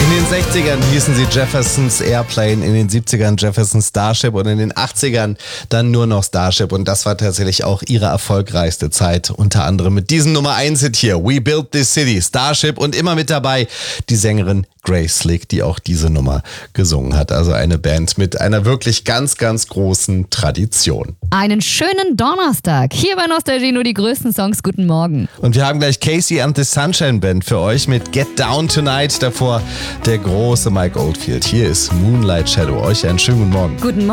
In den 60ern hießen sie Jefferson's Airplane, in den 70ern Jefferson's Starship und in den 80ern dann nur noch Starship. Und das war tatsächlich auch ihre erfolgreichste Zeit. Unter anderem mit diesem Nummer 1-Hit hier, We Built This City, Starship und immer mit dabei die Sängerin Grace Slick, die auch diese Nummer gesungen hat. Also eine Band mit einer wirklich ganz, ganz großen Tradition. Einen schönen Donnerstag. Hier bei Nostalgie nur die größten Songs. Guten Morgen. Und wir haben gleich Casey and the Sunshine Band für euch mit Get Down Tonight. Davor der große Mike Oldfield. Hier ist Moonlight Shadow. Euch einen schönen guten Morgen. Guten Morgen.